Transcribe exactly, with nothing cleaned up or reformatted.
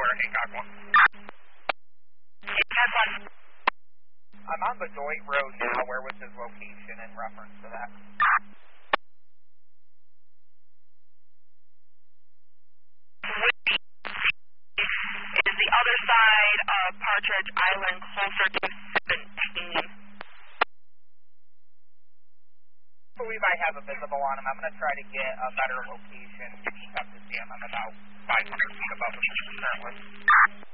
Square, Hancock one. ten one. I'm on Bedoit Road now. Where was his location in reference to that? Is the other side of Partridge Island closer to seventeen? I believe I have a visible on him. I'm going to try to get a better location. Up to see him. I'm about five hundred feet above him currently.